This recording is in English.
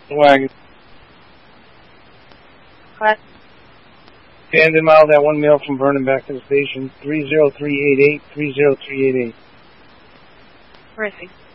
Wagon. What? Abandoned mile that 1 mile from Vernon back to the station. 30388, 30388. Where is he?